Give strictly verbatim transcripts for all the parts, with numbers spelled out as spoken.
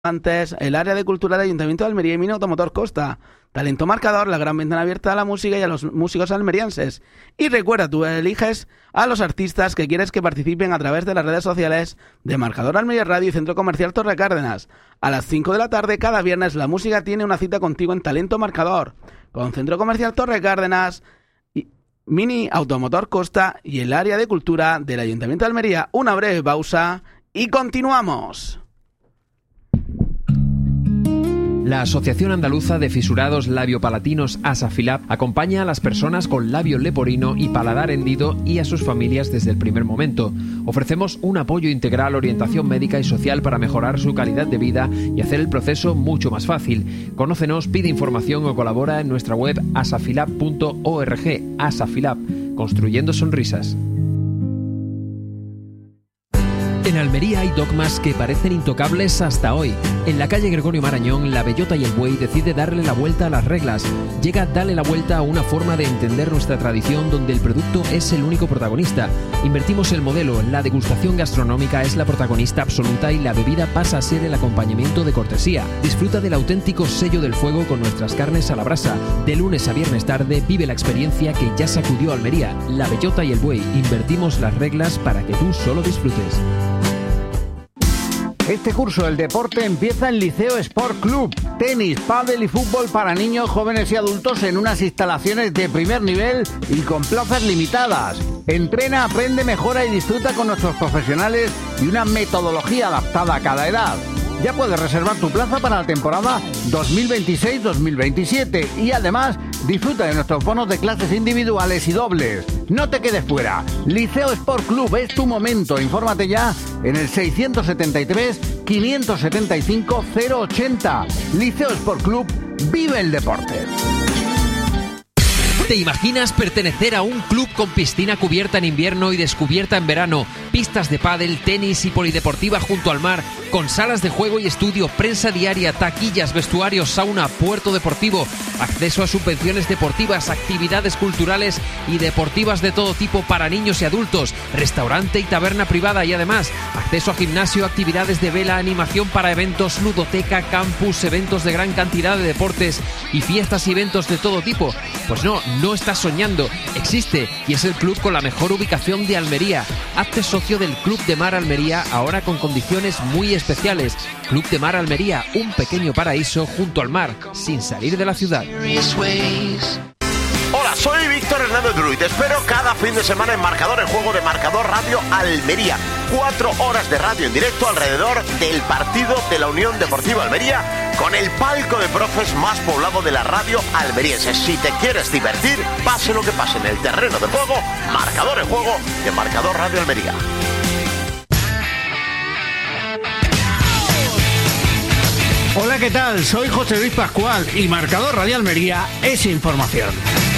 Antes, el área de cultura del Ayuntamiento de Almería y Mini Automotor Costa. Talento Marcador, la gran ventana abierta a la música y a los músicos almerienses. Y recuerda, tú eliges a los artistas que quieres que participen a través de las redes sociales de Marcador Almería Radio y Centro Comercial Torre Cárdenas. A las cinco de la tarde, cada viernes, la música tiene una cita contigo en Talento Marcador, con Centro Comercial Torre Cárdenas, y Mini Automotor Costa y el área de cultura del Ayuntamiento de Almería. Una breve pausa y continuamos. La Asociación Andaluza de Fisurados Labiopalatinos ASAFILAB acompaña a las personas con labio leporino y paladar hendido y a sus familias desde el primer momento. Ofrecemos un apoyo integral, orientación médica y social para mejorar su calidad de vida y hacer el proceso mucho más fácil. Conócenos, pide información o colabora en nuestra web asafilab punto org. ASAFILAB, construyendo sonrisas. En Almería hay dogmas que parecen intocables hasta hoy. En la calle Gregorio Marañón, la bellota y el buey decide darle la vuelta a las reglas. Llega Dale la vuelta a una forma de entender nuestra tradición donde el producto es el único protagonista. Invertimos el modelo, la degustación gastronómica es la protagonista absoluta y la bebida pasa a ser el acompañamiento de cortesía. Disfruta del auténtico sello del fuego con nuestras carnes a la brasa. De lunes a viernes tarde vive la experiencia que ya sacudió Almería. La bellota y el buey. Invertimos las reglas para que tú solo disfrutes. Este curso del deporte empieza en Liceo Sport Club. Tenis, pádel y fútbol para niños, jóvenes y adultos en unas instalaciones de primer nivel y con plazas limitadas. Entrena, aprende, mejora y disfruta con nuestros profesionales y una metodología adaptada a cada edad. Ya puedes reservar tu plaza para la temporada dos mil veintiséis dos mil veintisiete y además disfruta de nuestros bonos de clases individuales y dobles. No te quedes fuera. Liceo Sport Club es tu momento. Infórmate ya en el seiscientos setenta y tres, quinientos setenta y cinco, cero ochenta. Liceo Sport Club, vive el deporte. ¿Te imaginas pertenecer a un club con piscina cubierta en invierno y descubierta en verano, pistas de pádel, tenis y polideportiva junto al mar, con salas de juego y estudio, prensa diaria, taquillas, vestuarios, sauna, puerto deportivo, acceso a subvenciones deportivas, actividades culturales y deportivas de todo tipo para niños y adultos, restaurante y taberna privada y además acceso a gimnasio, actividades de vela, animación para eventos, ludoteca, campus, eventos de gran cantidad de deportes y fiestas y eventos de todo tipo? Pues no, no estás soñando, existe y es el club con la mejor ubicación de Almería. Hazte socio del Club de Mar Almería, ahora con condiciones muy especiales. Club de Mar Almería, un pequeño paraíso junto al mar, sin salir de la ciudad. Hola, soy Víctor Hernández Druid. Te espero cada fin de semana en Marcador, el juego de Marcador Radio Almería. Cuatro horas de radio en directo alrededor del partido de la Unión Deportiva Almería, con el palco de profes más poblado de la radio almeriense. Si te quieres divertir, pase lo que pase en el terreno de juego, Marcador, el juego de Marcador Radio Almería. Hola, ¿qué tal? Soy José Luis Pascual y Marcador Radio Almería es información.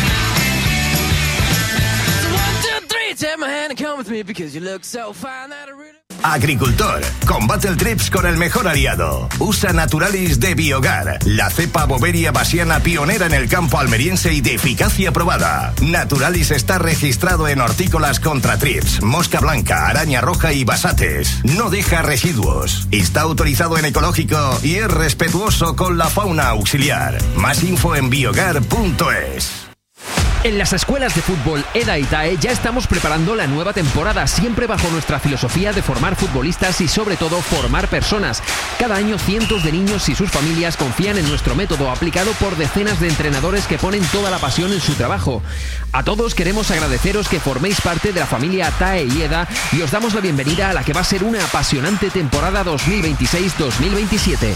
Agricultor, combate el trips con el mejor aliado. Usa Naturalis de Biogar, la cepa boveria basiana pionera en el campo almeriense y de eficacia probada. Naturalis está registrado en hortícolas contra trips, mosca blanca, araña roja y basates. No deja residuos. Está autorizado en ecológico y es respetuoso con la fauna auxiliar. Más info en biogar punto es. En las escuelas de fútbol EDA y TAE ya estamos preparando la nueva temporada, siempre bajo nuestra filosofía de formar futbolistas y sobre todo formar personas. Cada año cientos de niños y sus familias confían en nuestro método, aplicado por decenas de entrenadores que ponen toda la pasión en su trabajo. A todos queremos agradeceros que forméis parte de la familia TAE y EDA y os damos la bienvenida a la que va a ser una apasionante temporada dos mil veintiséis dos mil veintisiete.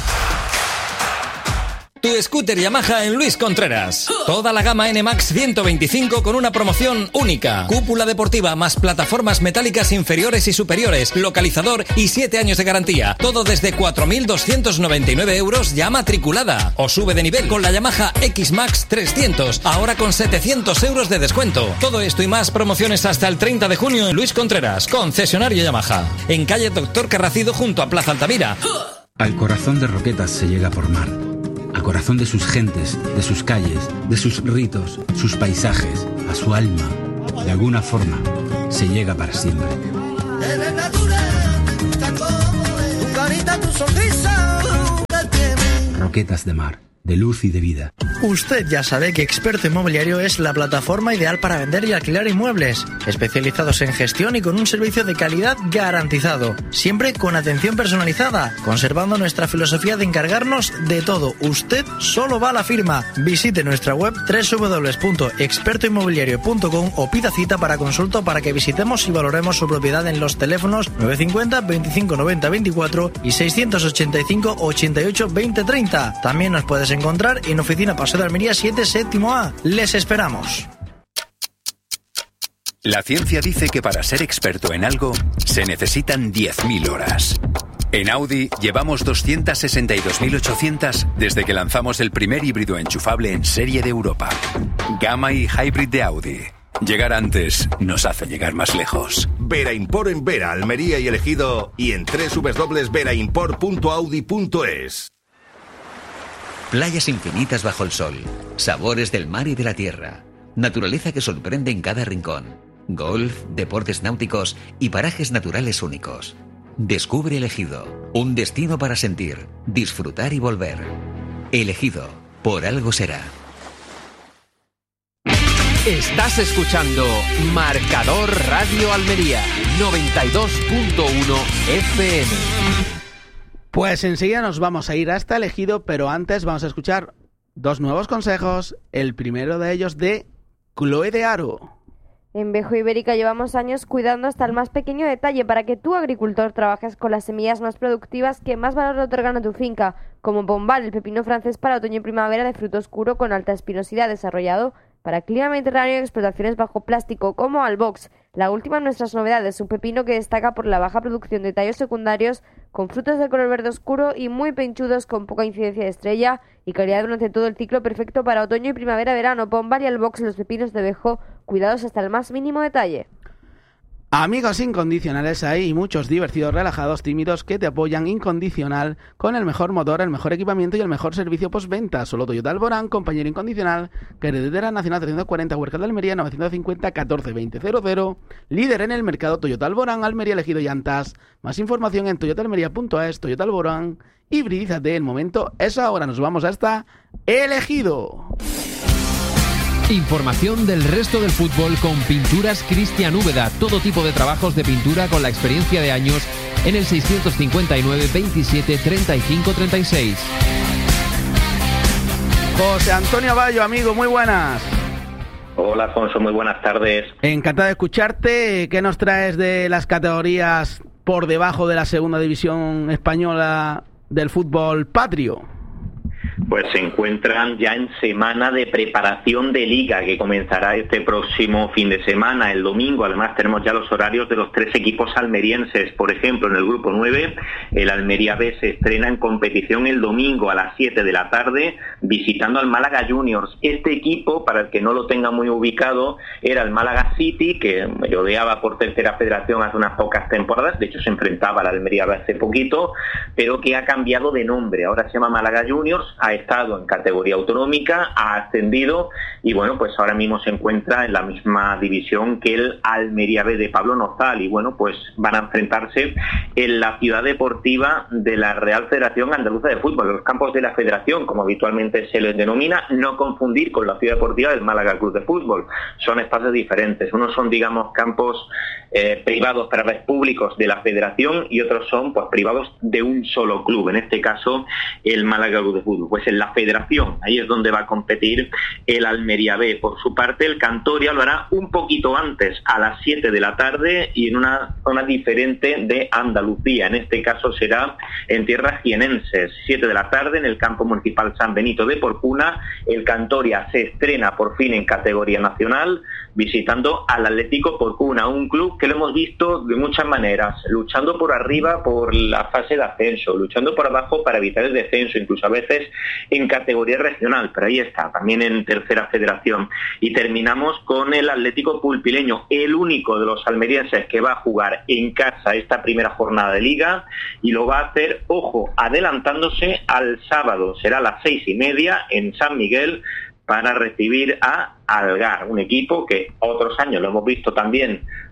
Tu scooter Yamaha en Luis Contreras. Toda la gama N Max ciento veinticinco con una promoción única. Cúpula deportiva más plataformas metálicas inferiores y superiores, localizador y siete años de garantía. Todo desde cuatro mil doscientos noventa y nueve euros ya matriculada. O sube de nivel con la Yamaha X Max trescientos, ahora con setecientos euros de descuento. Todo esto y más promociones hasta el treinta de junio en Luis Contreras, concesionario Yamaha. En calle Doctor Carracido junto a Plaza Altamira. Al corazón de Roquetas se llega por mar. Al corazón de sus gentes, de sus calles, de sus ritos, sus paisajes, a su alma. De alguna forma, se llega para siempre. Tu carita, tu sonrisa. roquetas de mar, de luz y de vida. Usted ya sabe que Experto Inmobiliario es la plataforma ideal para vender y alquilar inmuebles, especializados en gestión y con un servicio de calidad garantizado, siempre con atención personalizada, conservando nuestra filosofía de encargarnos de todo. Usted solo va a la firma. Visite nuestra web doble u doble u doble u punto experto inmobiliario punto com o pida cita para consulta para que visitemos y valoremos su propiedad en los teléfonos nueve cinco cero, veinticinco noventa veinticuatro y seiscientos ochenta y cinco ochenta y ocho veinte treinta. También nos puedes encontrar en Oficina Paseo de Almería siete séptimo A. Les esperamos. La ciencia dice que para ser experto en algo se necesitan diez mil horas. En Audi llevamos doscientas sesenta y dos mil ochocientas desde que lanzamos el primer híbrido enchufable en serie de Europa. Gamma y Hybrid de Audi. Llegar antes nos hace llegar más lejos. Vera Import en Vera, Almería y El Ejido y en doble u doble u doble u punto vera import punto audi punto es. Playas infinitas bajo el sol, sabores del mar y de la tierra, naturaleza que sorprende en cada rincón, golf, deportes náuticos y parajes naturales únicos. Descubre El Ejido, un destino para sentir, disfrutar y volver. El Ejido, por algo será. Estás escuchando Marcador Radio Almería, noventa y dos punto uno F M. Pues enseguida nos vamos a ir hasta El Ejido, pero antes vamos a escuchar dos nuevos consejos. El primero de ellos de Chloe de Aro. En Bejo Ibérica llevamos años cuidando hasta el más pequeño detalle para que tú, agricultor, trabajes con las semillas más productivas que más valor le otorgan a tu finca, como Bombal, el pepino francés para otoño y primavera de fruto oscuro con alta espinosidad, desarrollado para clima mediterráneo y explotaciones bajo plástico, como Albox, la última de nuestras novedades, un pepino que destaca por la baja producción de tallos secundarios, con frutos de color verde oscuro y muy penchudos con poca incidencia de estrella y calidad durante todo el ciclo, perfecto para otoño y primavera-verano. Bombal y Albox, los pepinos de Bejo, cuidados hasta el más mínimo detalle. Amigos incondicionales, hay muchos divertidos, relajados, tímidos que te apoyan incondicional con el mejor motor, el mejor equipamiento y el mejor servicio postventa. Solo Toyota Alborán, compañero incondicional, carretera nacional trescientos cuarenta, Huerca de Almería, novecientos cincuenta, catorce veinte cero cero. Líder en el mercado Toyota Alborán, Almería elegido llantas. Más información en toyota almería punto es. Toyota Alborán, hibridízate, el momento es ahora. Nos vamos hasta El Ejido. Información del resto del fútbol con Pinturas Cristian Úbeda. Todo tipo de trabajos de pintura con la experiencia de años en el seiscientos cincuenta y nueve veintisiete treinta y cinco treinta y seis. José Antonio Bayo, amigo, muy buenas. Hola, Alfonso, muy buenas tardes. Encantado de escucharte. ¿Qué nos traes de las categorías por debajo de la segunda división española del fútbol patrio? Pues se encuentran ya en semana de preparación de liga que comenzará este próximo fin de semana, el domingo. Además tenemos ya los horarios de los tres equipos almerienses. Por ejemplo, en el grupo nueve, el Almería B se estrena en competición el domingo a las siete de la tarde visitando al Málaga Juniors. Este equipo, para el que no lo tenga muy ubicado, era el Málaga City, que merodeaba por tercera federación hace unas pocas temporadas. De hecho se enfrentaba al Almería B hace poquito, pero que ha cambiado de nombre. Ahora se llama Málaga Juniors. Ha estado en categoría autonómica, ha ascendido y bueno, pues ahora mismo se encuentra en la misma división que el Almería B de Pablo Nozal y bueno, pues van a enfrentarse en la ciudad deportiva de la Real Federación Andaluza de Fútbol, los campos de la Federación, como habitualmente se les denomina, no confundir con la ciudad deportiva del Málaga Club de Fútbol. Son espacios diferentes, unos son, digamos, campos eh, privados para los públicos de la Federación y otros son, pues, privados de un solo club, en este caso el Málaga Club de Fútbol. Pues en la Federación, ahí es donde va a competir el Almería B. Por su parte, el Cantoria lo hará un poquito antes, a las siete de la tarde y en una zona diferente de Andalucía. En este caso será en tierras jienenses. siete de la tarde en el campo municipal San Benito de Porcuna. El Cantoria se estrena por fin en categoría nacional, visitando al Atlético Porcuna, un club que lo hemos visto de muchas maneras, luchando por arriba por la fase de ascenso, luchando por abajo para evitar el descenso, incluso a veces en categoría regional, pero ahí está, también en tercera federación. Y terminamos con el Atlético Pulpileño, el único de los almerienses que va a jugar en casa esta primera jornada de liga y lo va a hacer, ojo, adelantándose al sábado, será a las seis y media en San Miguel para recibir a Algar, un equipo que otros años lo hemos visto también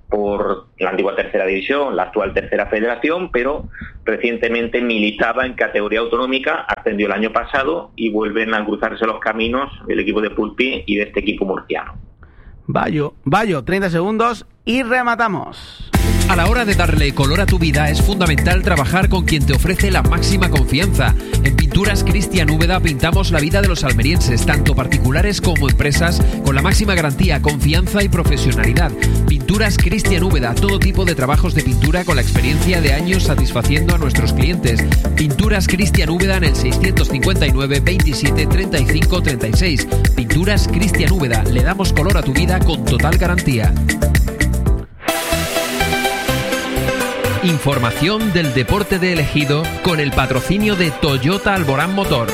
por la antigua tercera división, la actual tercera federación, pero recientemente militaba en categoría autonómica, ascendió el año pasado y vuelven a cruzarse los caminos el equipo de Pulpi y de este equipo murciano. Bayo, Bayo, treinta segundos y rematamos. A la hora de darle color a tu vida es fundamental trabajar con quien te ofrece la máxima confianza. En Pinturas Cristian Úbeda pintamos la vida de los almerienses, tanto particulares como empresas, con la máxima garantía, confianza y profesionalidad. Pinturas Cristian Úbeda, todo tipo de trabajos de pintura con la experiencia de años satisfaciendo a nuestros clientes. Pinturas Cristian Úbeda en el seiscientos cincuenta y nueve veintisiete treinta y cinco treinta y seis. Pinturas Cristian Úbeda, le damos color a tu vida con total garantía. Información del deporte de Ejido con el patrocinio de Toyota Alborán Motor.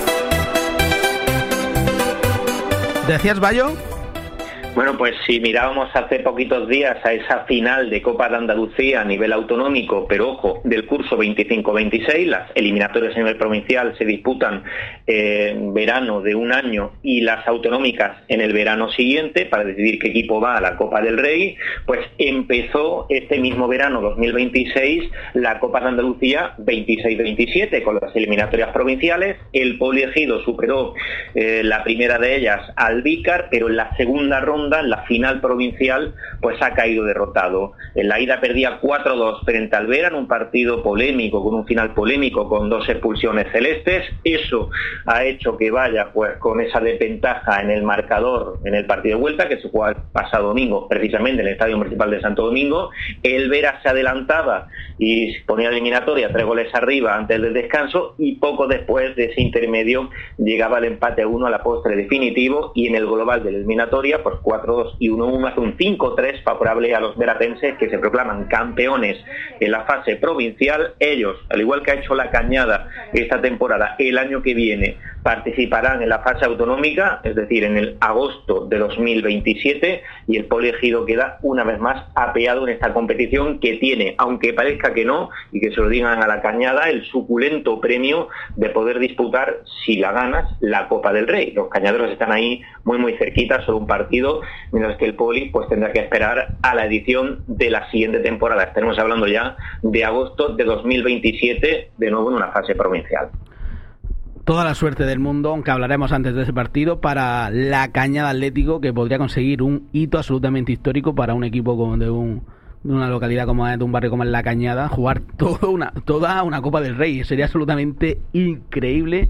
¿Decías, Bayo? Bueno, pues si mirábamos hace poquitos días a esa final de Copa de Andalucía a nivel autonómico, pero ojo, del curso veinticinco veintiséis, las eliminatorias a nivel provincial se disputan eh, en verano de un año y las autonómicas en el verano siguiente para decidir qué equipo va a la Copa del Rey, pues empezó este mismo verano dos mil veintiséis la Copa de Andalucía veintiséis veintisiete con las eliminatorias provinciales. El Poliegido superó eh, la primera de ellas al Vícar, pero en la segunda ronda, en la final provincial, pues ha caído derrotado. En la ida perdía cuatro dos frente al Vera en un partido polémico, con un final polémico, con dos expulsiones celestes. Eso ha hecho que vaya pues con esa desventaja en el marcador en el partido de vuelta, que se jugó el pasado domingo, precisamente en el Estadio Municipal de Santo Domingo. El Vera se adelantaba y ponía eliminatoria tres goles arriba antes del descanso, y poco después de ese intermedio llegaba el empate a uno a la postre definitivo, y en el global de la eliminatoria pues cuatro dos y uno uno hace un cinco tres favorable a los veratenses, que se proclaman campeones en la fase provincial. Ellos, al igual que ha hecho la Cañada esta temporada, el año que viene participarán en la fase autonómica, es decir, en el agosto de dos mil veintisiete, y el Poliegido queda una vez más apeado en esta competición que tiene, aunque parezca que no, y que se lo digan a la Cañada, el suculento premio de poder disputar, si la ganas, la Copa del Rey. Los cañaderos están ahí muy muy cerquita, solo un partido, mientras que el Poli pues tendrá que esperar a la edición de la siguiente temporada. Estaremos hablando ya de agosto de dos mil veintisiete, de nuevo en una fase provincial. Toda la suerte del mundo, aunque hablaremos antes de ese partido, para la Cañada Atlético, que podría conseguir un hito absolutamente histórico para un equipo como de, un, de una localidad como es, de un barrio como es La Cañada, jugar toda una, toda una Copa del Rey. Sería absolutamente increíble.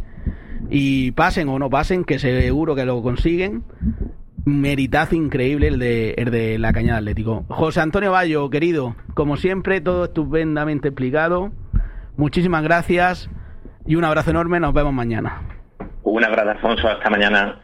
Y pasen o no pasen, que seguro que lo consiguen. Meritazo increíble el de, el de La Cañada Atlético. José Antonio Bayo, querido, como siempre, todo estupendamente explicado. Muchísimas gracias. Y un abrazo enorme, nos vemos mañana. Un abrazo, Alfonso, hasta mañana.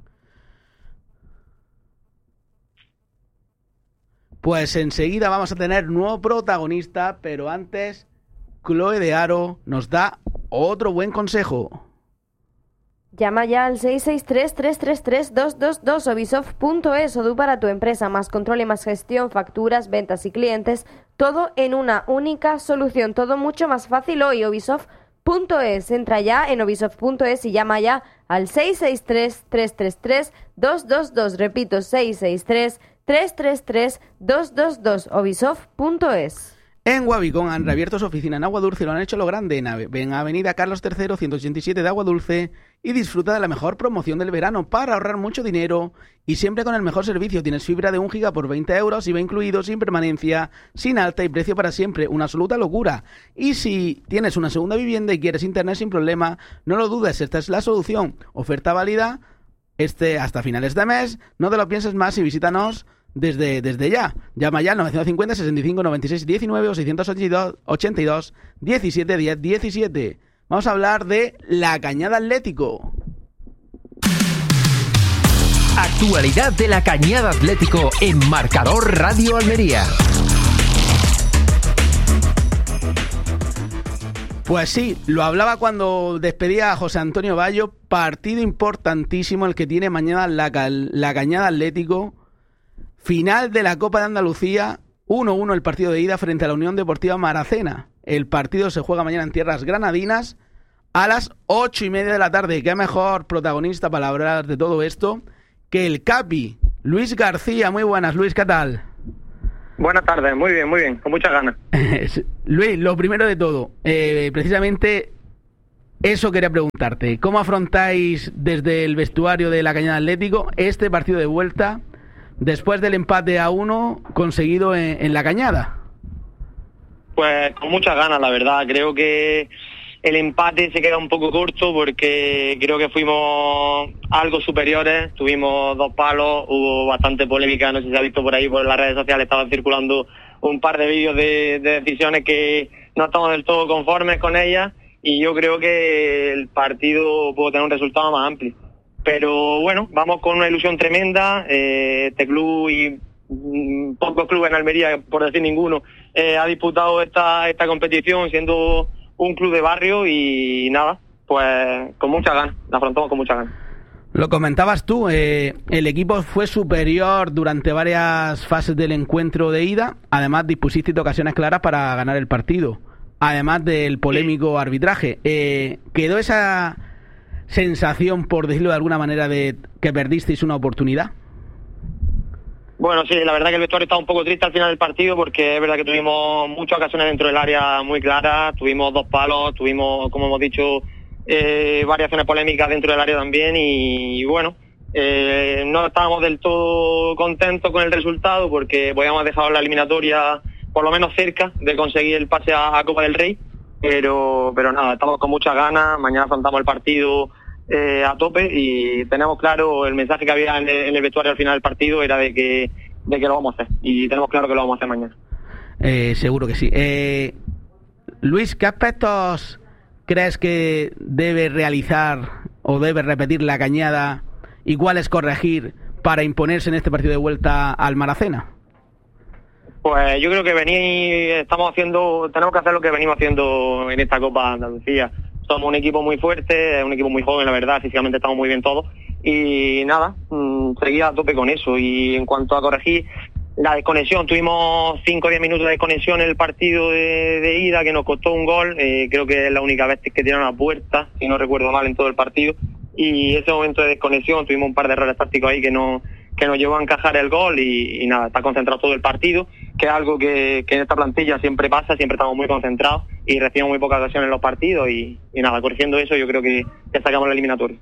Pues enseguida vamos a tener nuevo protagonista, pero antes, Chloe de Aro nos da otro buen consejo. Llama ya al seis seis tres, tres tres tres, dos dos dos, obisoft punto es, Odoo para tu empresa, más control y más gestión, facturas, ventas y clientes, todo en una única solución, todo mucho más fácil hoy. Obisoft punto es, entra ya en obisoft punto es y llama ya al seis seis tres, tres tres tres, dos dos dos, repito, seis seis tres, tres tres tres, dos dos dos, obisoft punto es. En Guabicón han reabierto su oficina en Agua Dulce, lo han hecho lo grande. En Avenida Carlos tercero, ciento ochenta y siete de Agua Dulce, y disfruta de la mejor promoción del verano para ahorrar mucho dinero y siempre con el mejor servicio. Tienes fibra de un giga por veinte euros, I V A incluido, sin permanencia, sin alta y precio para siempre. Una absoluta locura. Y si tienes una segunda vivienda y quieres internet sin problema, no lo dudes, esta es la solución. Oferta válida este hasta finales de mes. No te lo pienses más y visítanos Desde, desde ya. Llama ya al novecientos cincuenta, sesenta y cinco, noventa y seis, diecinueve o seiscientos ochenta y dos, diecisiete, diez, diecisiete. Vamos a hablar de La Cañada Atlético. Actualidad de La Cañada Atlético en Marcador Radio Almería. Pues sí, lo hablaba cuando despedía a José Antonio Bayo. Partido importantísimo el que tiene mañana la, la Cañada Atlético. Final de la Copa de Andalucía, uno uno el partido de ida frente a la Unión Deportiva Maracena. El partido se juega mañana en tierras granadinas a las ocho y media de la tarde. ¿Qué mejor protagonista para hablar de todo esto que el Capi, Luis García? Muy buenas, Luis, ¿qué tal? Buenas tardes, muy bien, muy bien, con muchas ganas. Luis, lo primero de todo, eh, precisamente eso quería preguntarte. ¿Cómo afrontáis desde el vestuario de la Cañada Atlético este partido de vuelta después del empate a uno conseguido en, en la Cañada? Pues con muchas ganas, la verdad. Creo que el empate se queda un poco corto porque creo que fuimos algo superiores, tuvimos dos palos, hubo bastante polémica, no sé si se ha visto por ahí, por las redes sociales estaban circulando un par de vídeos de, de decisiones que no estamos del todo conformes con ellas, y yo creo que el partido puede tener un resultado más amplio. Pero bueno, vamos con una ilusión tremenda, eh, este club y mm, pocos clubes en Almería, por decir ninguno, eh, ha disputado esta, esta competición siendo un club de barrio, y nada, pues con muchas ganas, la afrontamos con muchas ganas. Lo comentabas tú, eh, el equipo fue superior durante varias fases del encuentro de ida, además dispusisteis de ocasiones claras para ganar el partido, además del polémico sí. arbitraje. Eh, ¿Quedó esa sensación, por decirlo de alguna manera, de que perdisteis una oportunidad? Bueno, sí, la verdad que el vestuario estaba un poco triste al final del partido porque es verdad que tuvimos muchas ocasiones dentro del área muy claras, tuvimos dos palos, tuvimos, como hemos dicho, eh, variaciones polémicas dentro del área también, y, y bueno, eh, no estábamos del todo contentos con el resultado porque podíamos dejar la eliminatoria por lo menos cerca de conseguir el pase a, a Copa del Rey, pero, pero nada, estamos con muchas ganas, mañana afrontamos el partido Eh, a tope y tenemos claro el mensaje que había en el, en el vestuario al final del partido era de que de que lo vamos a hacer, y tenemos claro que lo vamos a hacer mañana. Eh, seguro que sí. Eh, Luis, ¿qué aspectos crees que debe realizar o debe repetir la Cañada y cuáles corregir para imponerse en este partido de vuelta al Maracena? Pues yo creo que vení, estamos haciendo, tenemos que hacer lo que venimos haciendo en esta Copa Andalucía. Somos un equipo muy fuerte, es un equipo muy joven, la verdad, físicamente estamos muy bien todos, y nada, mmm, seguir a tope con eso. Y en cuanto a corregir la desconexión, tuvimos cinco o diez minutos de desconexión en el partido de, de ida que nos costó un gol, eh, creo que es la única vez que tiraron a puerta, si no recuerdo mal, en todo el partido, y ese momento de desconexión tuvimos un par de errores tácticos ahí que no que nos llevó a encajar el gol, y, y nada, está concentrado todo el partido, que es algo que, que en esta plantilla siempre pasa, siempre estamos muy concentrados y recibimos muy pocas ocasiones en los partidos, y, y nada, corrigiendo eso yo creo que ya sacamos la eliminatoria.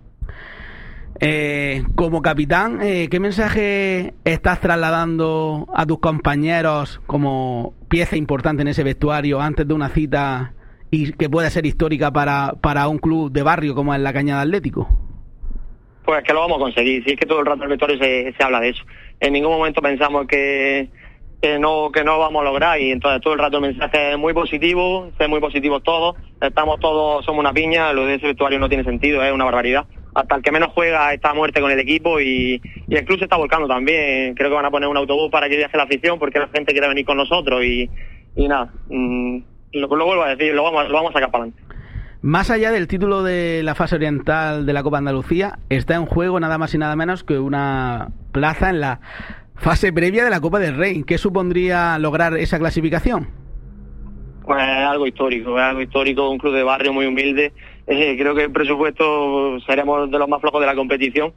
Eh, como capitán, eh, ¿qué mensaje estás trasladando a tus compañeros como pieza importante en ese vestuario antes de una cita y que pueda ser histórica para, para un club de barrio como es la Cañada Atlético? Pues que lo vamos a conseguir, si es que todo el rato en el vestuario se, se habla de eso. En ningún momento pensamos que, que no que no lo vamos a lograr, y entonces todo el rato el mensaje es muy positivo, ser muy positivos todos, estamos todos, somos una piña, lo de ese vestuario no tiene sentido, es una barbaridad. Hasta el que menos juega está a muerte con el equipo, y, y el club se está volcando también. Creo que van a poner un autobús para que viaje la afición porque la gente quiere venir con nosotros, y, y nada, mmm, lo, lo vuelvo a decir, lo vamos, lo vamos a sacar para adelante. Más allá del título de la fase oriental de la Copa Andalucía, está en juego nada más y nada menos que una plaza en la fase previa de la Copa del Rey. ¿Qué supondría lograr esa clasificación? Pues algo histórico, es algo histórico, un club de barrio muy humilde. Eh, creo que el presupuesto seremos de los más flojos de la competición,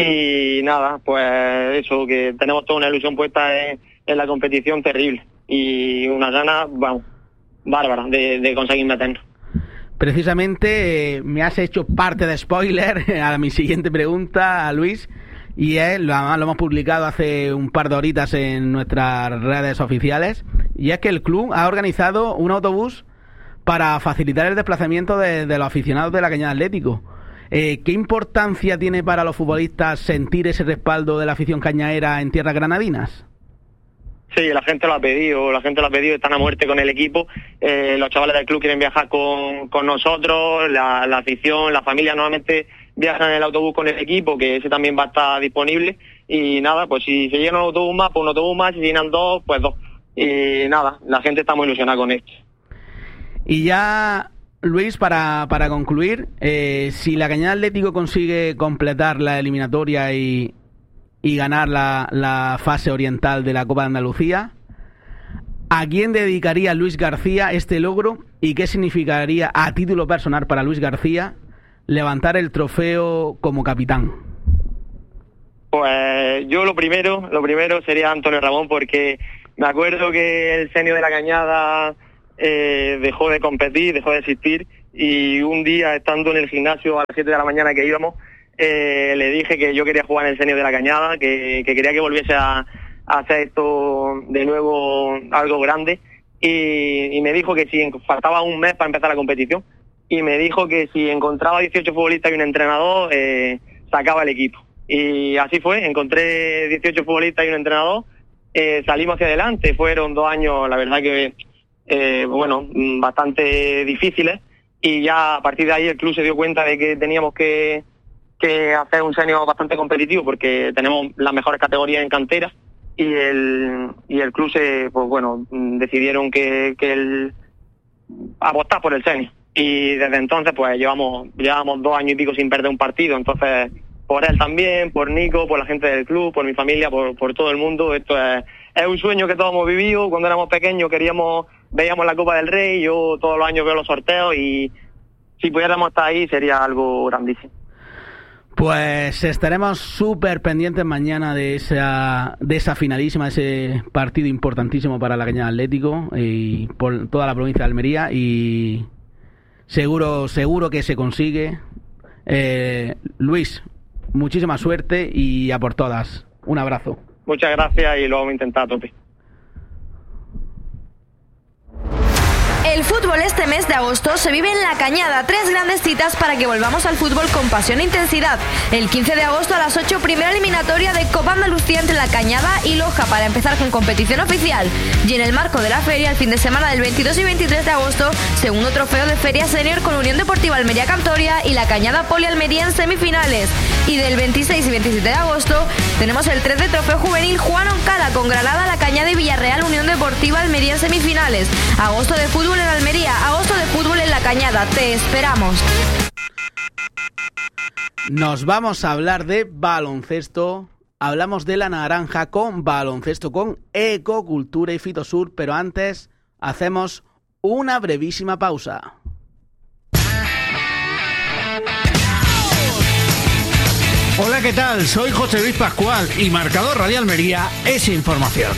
y nada, pues eso, que tenemos toda una ilusión puesta en, en la competición terrible, y una gana, vamos, bárbara de, de conseguir meternos. Precisamente eh, me has hecho parte de spoiler a mi siguiente pregunta, Luis, y es, lo, lo hemos publicado hace un par de horitas en nuestras redes oficiales, y es que el club ha organizado un autobús para facilitar el desplazamiento de, de los aficionados de la Cañada Atlético. Eh, ¿Qué importancia tiene para los futbolistas sentir ese respaldo de la afición cañaera en tierras granadinas? Sí, la gente lo ha pedido, la gente lo ha pedido, están a muerte con el equipo, eh, los chavales del club quieren viajar con, con nosotros, la, la afición, la familia normalmente viajan en el autobús con el equipo, que ese también va a estar disponible, y nada, pues si se llena un autobús más, pues un autobús más, si llenan dos, pues dos, y nada, la gente está muy ilusionada con esto. Y ya, Luis, para, para concluir, eh, si la Cañada Atlético consigue completar la eliminatoria y y ganar la, la fase oriental de la Copa de Andalucía, ¿a quién dedicaría Luis García este logro y qué significaría a título personal para Luis García levantar el trofeo como capitán? Pues yo lo primero, lo primero sería Antonio Ramón, porque Me acuerdo que el Senior de la Cañada eh, dejó de competir, dejó de existir, y un día, estando en el gimnasio a las siete de la mañana que íbamos, eh, le dije que yo quería jugar en el Senior de la Cañada, que, que quería que volviese a, a hacer esto de nuevo algo grande, y, y me dijo que si faltaba un mes para empezar la competición, y me dijo que si encontraba dieciocho futbolistas y un entrenador, eh, sacaba el equipo. Y así fue, encontré dieciocho futbolistas y un entrenador, eh, salimos hacia adelante. Fueron dos años, la verdad que, eh, bueno, bastante difíciles, y ya a partir de ahí el club se dio cuenta de que teníamos que, que hacer un senior bastante competitivo, porque tenemos las mejores categorías en cantera, y el, y el club se, pues bueno, decidieron que, que el, apostar por el senior. Y desde entonces pues llevamos llevamos dos años y pico sin perder un partido. Entonces, por él también, por Nico, por la gente del club, por mi familia, por, por todo el mundo, esto es, es un sueño que todos hemos vivido. Cuando éramos pequeños queríamos, veíamos la Copa del Rey, yo todos los años veo los sorteos, y si pudiéramos estar ahí sería algo grandísimo. Pues estaremos súper pendientes mañana de esa de esa finalísima, de ese partido importantísimo para la Cañada Atlético y por toda la provincia de Almería, y Seguro, seguro que se consigue. Eh, Luis, muchísima suerte y a por todas. Un abrazo. Muchas gracias y lo vamos a intentar a tope. El fútbol este mes de agosto se vive en La Cañada. Tres grandes citas para que volvamos al fútbol con pasión e intensidad. El quince de agosto a las ocho, primera eliminatoria de Copa Andalucía entre La Cañada y Loja para empezar con competición oficial. Y en el marco de la feria, el fin de semana del veintidós y veintitrés de agosto, segundo trofeo de Feria Senior con Unión Deportiva Almería Cantoria y La Cañada Poli Almería en semifinales. Y del veintiséis y veintisiete de agosto tenemos el tres de trofeo juvenil Juan Oncala con Granada, La Cañada y Villarreal Unión Deportiva Almería en semifinales. Agosto de fútbol en Almería, agosto de fútbol en La Cañada. Te esperamos. Nos vamos a hablar de baloncesto. Hablamos de la naranja con baloncesto, con Ecocultura y Fitosur, pero antes hacemos una brevísima pausa. Hola, ¿qué tal? Soy José Luis Pascual y Marcador Radio Almería es información.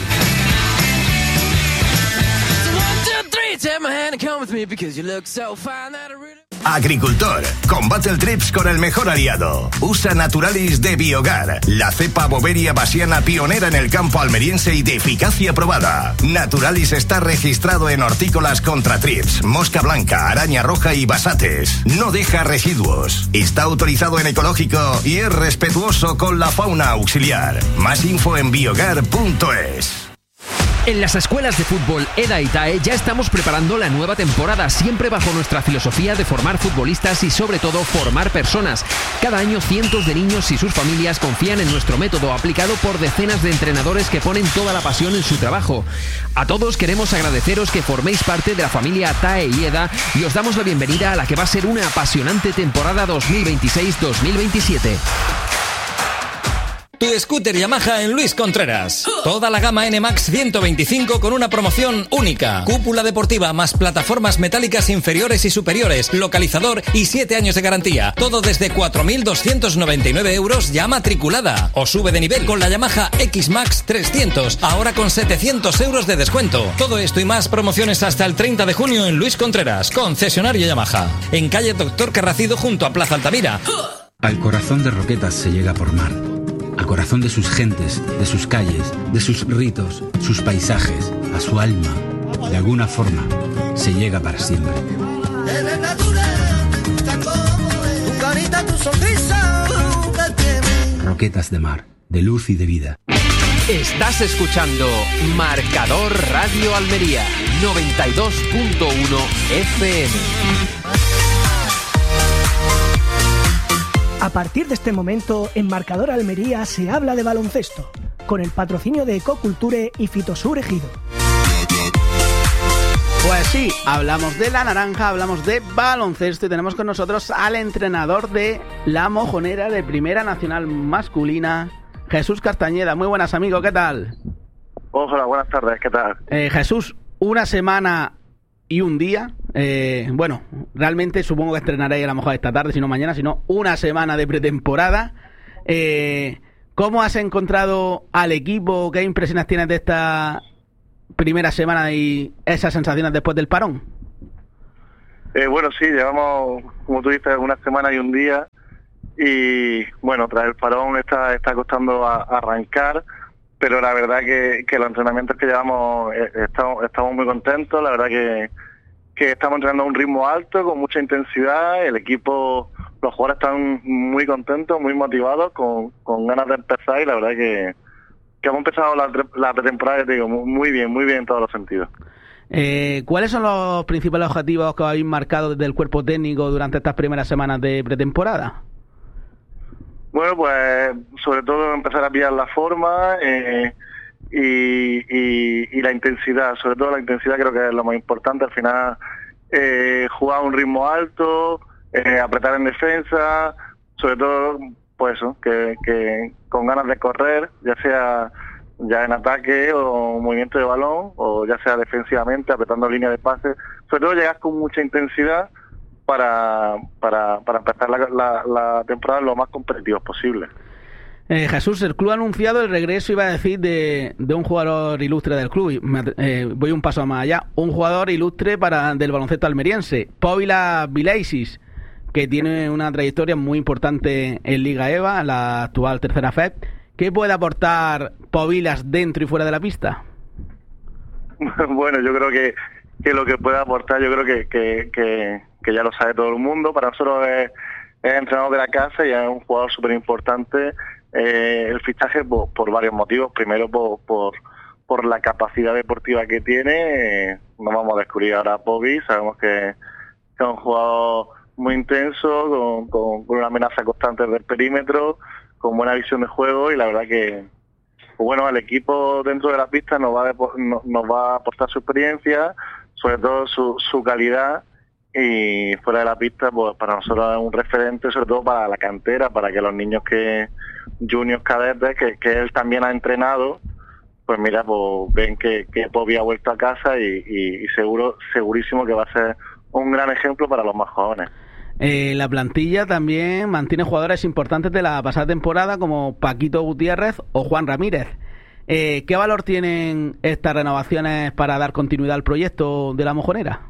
Agricultor, combate el trips con el mejor aliado. Usa Naturalis de Biogar, la cepa Boveria basiana pionera en el campo almeriense y de eficacia probada. Naturalis está registrado en hortícolas contra trips, mosca blanca, araña roja y basates. No deja residuos. Está autorizado en ecológico y es respetuoso con la fauna auxiliar. Más info en biogar punto es. En las escuelas de fútbol EDA y TAE ya estamos preparando la nueva temporada, siempre bajo nuestra filosofía de formar futbolistas y sobre todo formar personas. Cada año cientos de niños y sus familias confían en nuestro método aplicado por decenas de entrenadores que ponen toda la pasión en su trabajo. A todos queremos agradeceros que forméis parte de la familia TAE y EDA y os damos la bienvenida a la que va a ser una apasionante temporada dos mil veintiséis dos mil veintisiete. Tu scooter Yamaha en Luis Contreras. Toda la gama N Max ciento veinticinco con una promoción única. Cúpula deportiva más plataformas metálicas inferiores y superiores, localizador y siete años de garantía. Todo desde cuatro mil doscientos noventa y nueve euros ya matriculada. O sube de nivel con la Yamaha X-Max trescientos, ahora con setecientos euros de descuento. Todo esto y más promociones hasta el treinta de junio en Luis Contreras, concesionario Yamaha. En calle Doctor Carracido junto a Plaza Altamira. Al corazón de Roquetas se llega por mar. Al corazón de sus gentes, de sus calles, de sus ritos, sus paisajes, a su alma. De alguna forma, se llega para siempre. Roquetas de mar, de luz y de vida. Estás escuchando Marcador Radio Almería, noventa y dos punto uno F M. A partir de este momento, en Marcador Almería se habla de baloncesto, con el patrocinio de Ecoculture y Fitosur Ejido. Pues sí, hablamos de la naranja, hablamos de baloncesto y tenemos con nosotros al entrenador de la Mojonera de Primera Nacional Masculina, Jesús Castañeda. Muy buenas, amigo, ¿qué tal? Hola, buenas tardes, ¿qué tal? Eh, Jesús, una semana y un día, eh, bueno, realmente supongo que estrenaréis a lo mejor esta tarde, si no mañana, sino una semana de pretemporada. Eh, ¿Cómo has encontrado al equipo? ¿Qué impresiones tienes de esta primera semana y esas sensaciones después del parón? Eh, bueno, sí, llevamos, como tú dices, una semana y un día y bueno, tras el parón está, está costando a, a arrancar, pero la verdad que, que los entrenamientos que llevamos eh, estamos, estamos muy contentos, la verdad que, que estamos entrenando a un ritmo alto, con mucha intensidad, el equipo, los jugadores están muy contentos, muy motivados, con, con ganas de empezar y la verdad que, que hemos empezado la, la pretemporada, te digo, muy bien, muy bien en todos los sentidos. Eh, ¿Cuáles son los principales objetivos que habéis marcado desde el cuerpo técnico durante estas primeras semanas de pretemporada? Bueno, pues sobre todo empezar a pillar la forma eh, y, y, y la intensidad, sobre todo la intensidad creo que es lo más importante, al final eh, jugar a un ritmo alto, eh, apretar en defensa, sobre todo pues eso, que, que con ganas de correr, ya sea ya en ataque o movimiento de balón, o ya sea defensivamente, apretando línea de pase, sobre todo llegar con mucha intensidad para, para, para empezar la, la, la temporada lo más competitivos posible. Eh, Jesús, el club ha anunciado el regreso, iba a decir, de, de un jugador ilustre del club. Me, eh, voy un paso más allá. Un jugador ilustre para del baloncesto almeriense, Povila Vileisis, que tiene una trayectoria muy importante en Liga EVA, la actual tercera F E P. ¿Qué puede aportar Povilas dentro y fuera de la pista? Bueno, yo creo que, que lo que puede aportar, yo creo que, que, que, que ya lo sabe todo el mundo. Para nosotros es, es entrenador de la casa y es un jugador súper importante. Eh, el fichaje por, por varios motivos. Primero por, por, por la capacidad deportiva que tiene. Eh, no vamos a descubrir ahora a Povi, sabemos que, que es un jugador muy intenso, con, con, con una amenaza constante del perímetro, con buena visión de juego y la verdad que pues bueno, el equipo dentro de la pista nos va a, nos va a aportar su experiencia, sobre todo su, su calidad, y fuera de la pista pues para nosotros es un referente, sobre todo para la cantera, para que los niños que juniors cadetes que, que él también ha entrenado, pues mira, pues ven que, que Povi ha vuelto a casa y, y, y seguro segurísimo que va a ser un gran ejemplo para los más jóvenes. Eh, la plantilla también mantiene jugadores importantes de la pasada temporada como Paquito Gutiérrez o Juan Ramírez. Eh, ¿Qué valor tienen estas renovaciones para dar continuidad al proyecto de la Mojonera?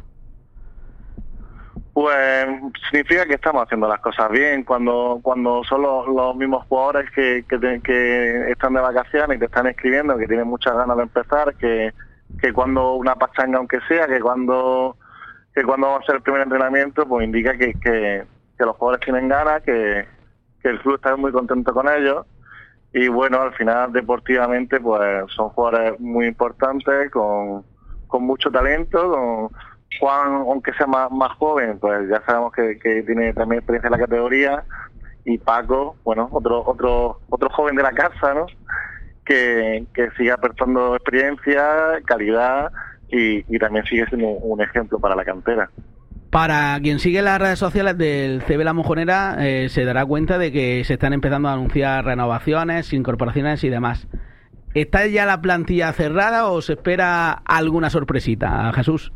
Pues significa que estamos haciendo las cosas bien. Cuando cuando son los, los mismos jugadores que, que, te, que están de vacaciones y te están escribiendo, que tienen muchas ganas de empezar, que, que cuando una pachanga aunque sea, que cuando... que cuando vamos a hacer el primer entrenamiento, pues indica que, que, que los jugadores tienen ganas, que, que el club está muy contento con ellos. Y bueno, al final deportivamente pues son jugadores muy importantes, con, con mucho talento. Con Juan, aunque sea más, más joven, pues ya sabemos que, que tiene también experiencia en la categoría. Y Paco, bueno, otro otro otro joven de la casa, ¿no? Que, que sigue aportando experiencia, calidad, Y, y también sigue siendo un ejemplo para la cantera. Para quien sigue las redes sociales del C B La Mojonera, eh, se dará cuenta de que se están empezando a anunciar renovaciones, incorporaciones y demás. ¿Está ya la plantilla cerrada o se espera alguna sorpresita, Jesús?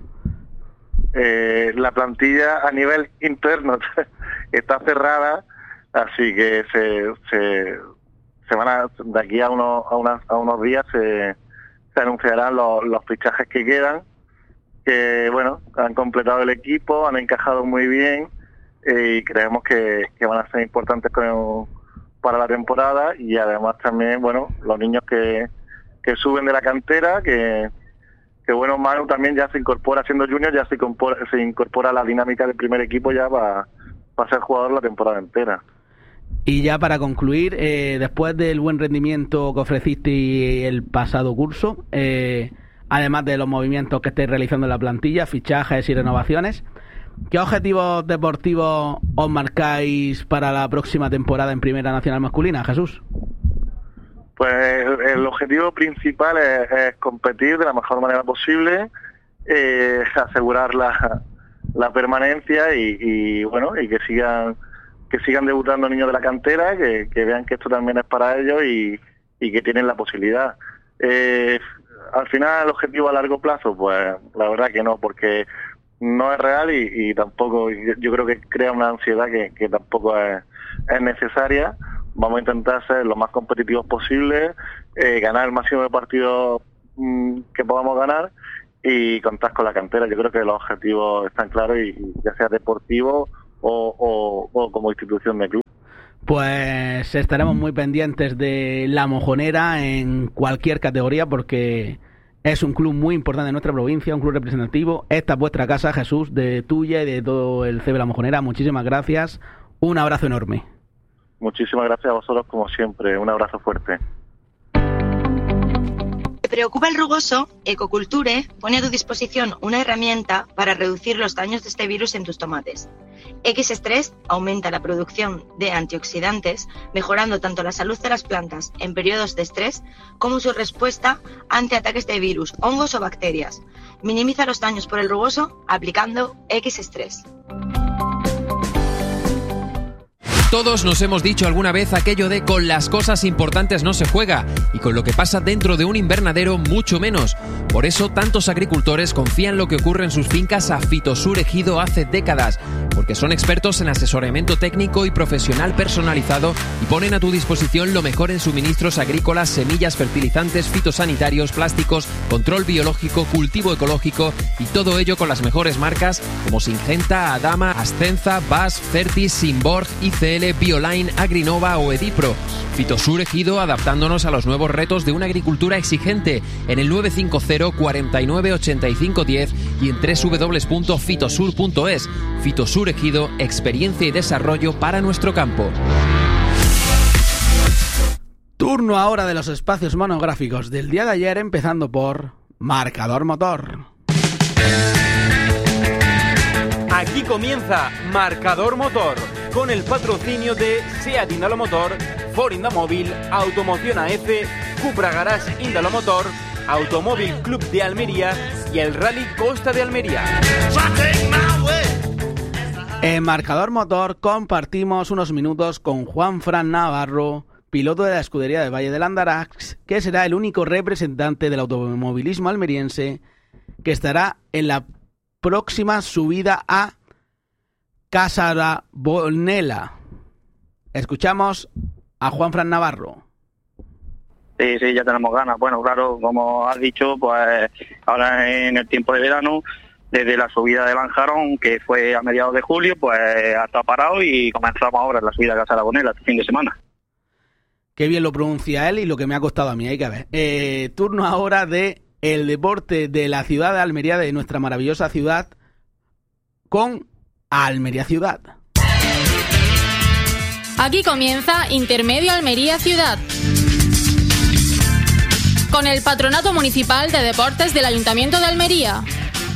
Eh, la plantilla a nivel interno está cerrada, así que se, se, se van a, de aquí a unos, a unas, a unos días se se anunciarán los, los fichajes que quedan, que bueno, han completado el equipo, han encajado muy bien eh, y creemos que, que van a ser importantes con, para la temporada. Y además también, bueno, los niños que, que suben de la cantera, que, que bueno, Manu también ya se incorpora siendo junior, ya se incorpora, se incorpora a la dinámica del primer equipo ya para, para ser jugador la temporada entera. Y ya para concluir, eh, después del buen rendimiento que ofreciste el pasado curso, eh, además de los movimientos que estáis realizando en la plantilla, fichajes y renovaciones, ¿qué objetivos deportivos os marcáis para la próxima temporada en Primera Nacional Masculina, Jesús? Pues el, el objetivo principal es, es competir de la mejor manera posible, eh, asegurar la, la permanencia y, y bueno, y que sigan que sigan debutando niños de la cantera, que, que vean que esto también es para ellos y, y que tienen la posibilidad. Eh, al final, el objetivo a largo plazo, pues la verdad que no, porque no es real y, y tampoco, yo, yo creo que crea una ansiedad que, que tampoco es, es necesaria. Vamos a intentar ser lo más competitivos posible, eh, ganar el máximo de partidos mmm, que podamos ganar y contar con la cantera. Yo creo que los objetivos están claros, y, y ya sea deportivo o, o, o como institución de club. Pues estaremos muy pendientes de La Mojonera en cualquier categoría, porque es un club muy importante en nuestra provincia, un club representativo. Esta es vuestra casa, Jesús, de tuya y de todo el C B La Mojonera. Muchísimas gracias. Un abrazo enorme. Muchísimas gracias a vosotros, como siempre. Un abrazo fuerte. ¿Te preocupa el rugoso? Ecoculture pone a tu disposición una herramienta para reducir los daños de este virus en tus tomates. X-Stress aumenta la producción de antioxidantes, mejorando tanto la salud de las plantas en periodos de estrés como su respuesta ante ataques de virus, hongos o bacterias. Minimiza los daños por el rugoso aplicando X-Stress. Todos nos hemos dicho alguna vez aquello de con las cosas importantes no se juega, y con lo que pasa dentro de un invernadero mucho menos. Por eso tantos agricultores confían lo que ocurre en sus fincas a Fitosur Ejido hace décadas, porque son expertos en asesoramiento técnico y profesional personalizado y ponen a tu disposición lo mejor en suministros agrícolas, semillas, fertilizantes, fitosanitarios, plásticos, control biológico, cultivo ecológico, y todo ello con las mejores marcas como Syngenta, Adama, Ascenza, Bass, Fertis, Simborg, I C L, Bioline, Agrinova o Edipro. Fitosur Ejido, adaptándonos a los nuevos retos de una agricultura exigente, en el nueve cinco cero, cuarenta y nueve, ochenta y cinco diez y en doble u doble u doble u punto fitosur punto es. Fitosur Ejido, experiencia y desarrollo para nuestro campo. Turno ahora de los espacios monográficos del día de ayer, empezando por Marcador Motor. Aquí comienza Marcador Motor, con el patrocinio de SEAT Indalomotor, Ford Indamóvil, Automoción A F, Cupra Garage Indalomotor, Automóvil Club de Almería y el Rally Costa de Almería. En Marcador Motor compartimos unos minutos con Juanfran Navarro, piloto de la escudería de Valle del Andarax, que será el único representante del automovilismo almeriense que estará en la próxima subida a Casarabonela. Escuchamos a Juanfran Navarro. Sí, sí, ya tenemos ganas. Bueno, claro, como has dicho, pues ahora en el tiempo de verano, desde la subida de Lanjarón, que fue a mediados de julio, pues ha estado parado y comenzamos ahora la subida a Casarabonela este fin de semana. Qué bien lo pronuncia él y lo que me ha costado a mí, hay que ver. Eh, turno ahora de el deporte de la ciudad de Almería, de nuestra maravillosa ciudad, con Almería Ciudad. Aquí comienza Intermedio Almería Ciudad, con el Patronato Municipal de Deportes del Ayuntamiento de Almería.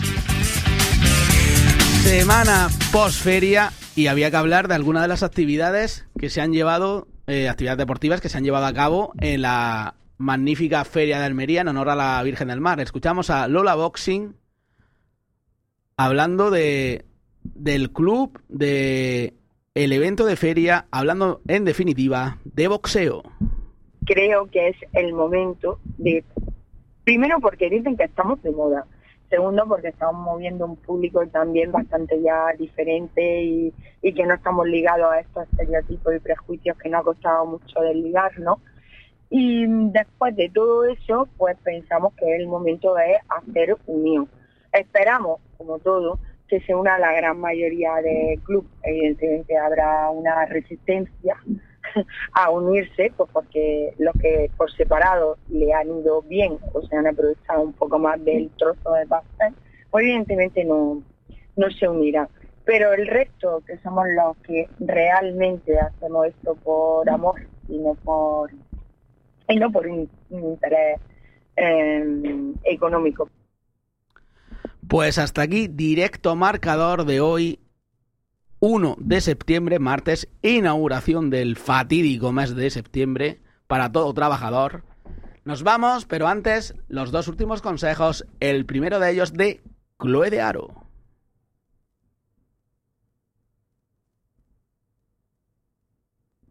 Semana posferia y había que hablar de algunas de las actividades que se han llevado, eh, actividades deportivas que se han llevado a cabo en la magnífica Feria de Almería en honor a la Virgen del Mar. Escuchamos a Lola Boxing hablando de del club, de el evento de feria, hablando en definitiva de boxeo. Creo que es el momento de, primero porque dicen que estamos de moda, segundo porque estamos moviendo un público también bastante ya diferente y, y que no estamos ligados a estos estereotipos y prejuicios que nos ha costado mucho desligar, ¿no? Y después de todo eso, pues pensamos que el momento de hacer unión. Esperamos, como todo, que se una la gran mayoría del club. Evidentemente habrá una resistencia a unirse, pues porque los que por separado le han ido bien o se han aprovechado un poco más del trozo de pastel, pues evidentemente no, no se unirán. Pero el resto, que somos los que realmente hacemos esto por amor y no por y no por un, un interés eh, económico. Pues hasta aquí, directo marcador de hoy, uno de septiembre, martes, inauguración del fatídico mes de septiembre para todo trabajador. Nos vamos, pero antes, los dos últimos consejos, el primero de ellos de Chloe de Aro.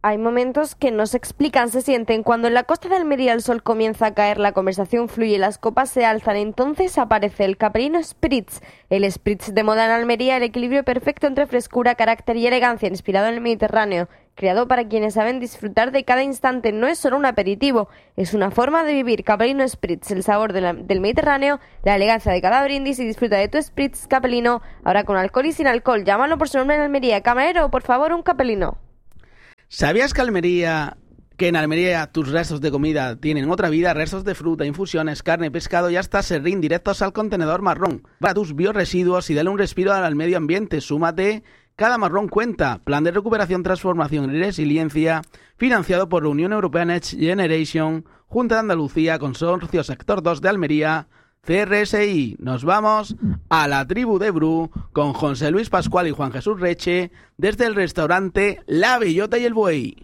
Hay momentos que no se explican, se sienten. Cuando en la costa de Almería el sol comienza a caer, la conversación fluye, las copas se alzan. Entonces aparece el capelino Spritz. El Spritz de moda en Almería, el equilibrio perfecto entre frescura, carácter y elegancia, inspirado en el Mediterráneo. Creado para quienes saben disfrutar de cada instante. No es solo un aperitivo, es una forma de vivir. Capelino Spritz, el sabor de la, del Mediterráneo, la elegancia de cada brindis, y disfruta de tu Spritz Capelino, ahora con alcohol y sin alcohol. Llámalo por su nombre en Almería. Camarero, por favor, un capelino. ¿Sabías que Almería, que en Almería tus restos de comida tienen otra vida? Restos de fruta, infusiones, carne, pescado y hasta serrín directos al contenedor marrón. Para tus bioresiduos y dale un respiro al medio ambiente. Súmate, cada marrón cuenta. Plan de recuperación, transformación y resiliencia, financiado por la Unión Europea Next Generation, Junta de Andalucía, Consorcio Sector dos de Almería, C R S I. Nos vamos a la tribu de Bru con José Luis Pascual y Juan Jesús Reche desde el restaurante La Bellota y el Buey.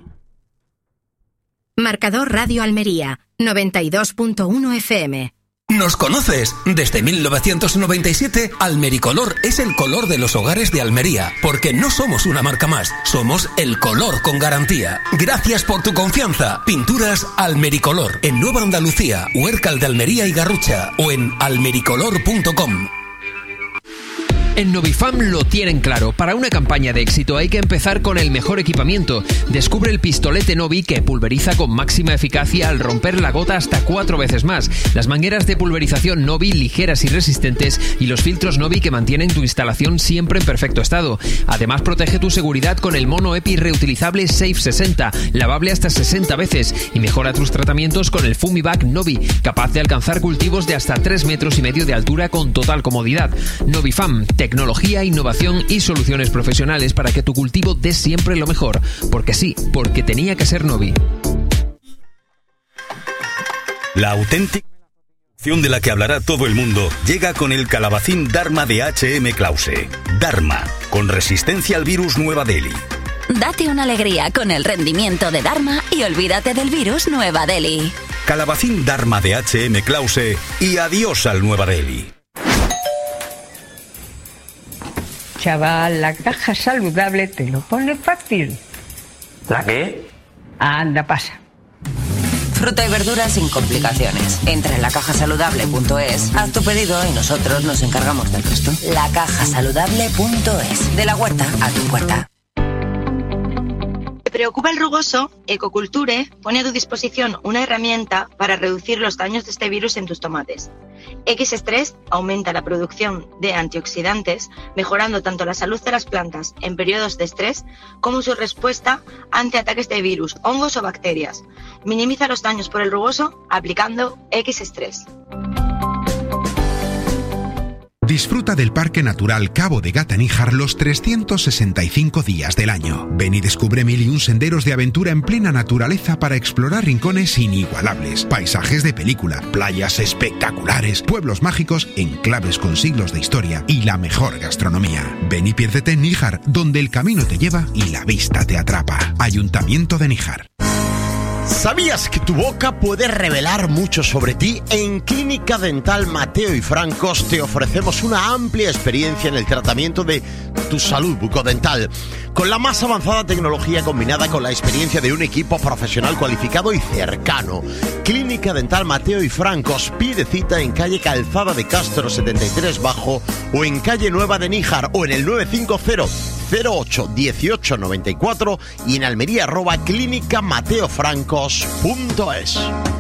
Marcador Radio Almería, noventa y dos punto uno F M. ¿Nos conoces? Desde mil novecientos noventa y siete, Almericolor es el color de los hogares de Almería, porque no somos una marca más, somos el color con garantía. Gracias por tu confianza. Pinturas Almericolor, en Nueva Andalucía, Huércal de Almería y Garrucha, o en almericolor punto com. En Novifam lo tienen claro. Para una campaña de éxito hay que empezar con el mejor equipamiento. Descubre el pistolete Novi, que pulveriza con máxima eficacia al romper la gota hasta cuatro veces más. Las mangueras de pulverización Novi, ligeras y resistentes, y los filtros Novi, que mantienen tu instalación siempre en perfecto estado. Además, protege tu seguridad con el mono EPI reutilizable Safe sesenta, lavable hasta sesenta veces, y mejora tus tratamientos con el Fumivac Novi, capaz de alcanzar cultivos de hasta tres metros y medio de altura con total comodidad. Novifam, tecnología, innovación y soluciones profesionales para que tu cultivo dé siempre lo mejor. Porque sí, porque tenía que ser Novi. La auténtica opción de la que hablará todo el mundo llega con el calabacín Dharma de H M Klause. Dharma, con resistencia al virus Nueva Delhi. Date una alegría con el rendimiento de Dharma y olvídate del virus Nueva Delhi. Calabacín Dharma de H M Klause y adiós al Nueva Delhi. Chaval, la caja saludable te lo pone fácil. ¿La qué? Anda, pasa. Fruta y verdura sin complicaciones. Entra en la caja saludable punto es, haz tu pedido y nosotros nos encargamos del resto. la caja saludable punto es. De la huerta a tu puerta. ¿Te preocupa el rugoso? Ecoculture pone a tu disposición una herramienta para reducir los daños de este virus en tus tomates. X estrés aumenta la producción de antioxidantes, mejorando tanto la salud de las plantas en periodos de estrés como su respuesta ante ataques de virus, hongos o bacterias. Minimiza los daños por el rugoso aplicando X estrés. Disfruta del Parque Natural Cabo de Gata-Níjar los trescientos sesenta y cinco días del año. Ven y descubre mil y un senderos de aventura en plena naturaleza para explorar rincones inigualables, paisajes de película, playas espectaculares, pueblos mágicos, enclaves con siglos de historia y la mejor gastronomía. Ven y piérdete en Níjar, donde el camino te lleva y la vista te atrapa. Ayuntamiento de Níjar. ¿Sabías que tu boca puede revelar mucho sobre ti? En Clínica Dental Mateo y Francos te ofrecemos una amplia experiencia en el tratamiento de tu salud bucodental, con la más avanzada tecnología combinada con la experiencia de un equipo profesional cualificado y cercano. Clínica Dental Mateo y Francos, pide cita en calle Calzada de Castro setenta y tres Bajo o en calle Nueva de Níjar o en el nueve cinco cero cero ocho dieciocho noventa y cuatro y en Almería arroba clínica mateo francos punto es.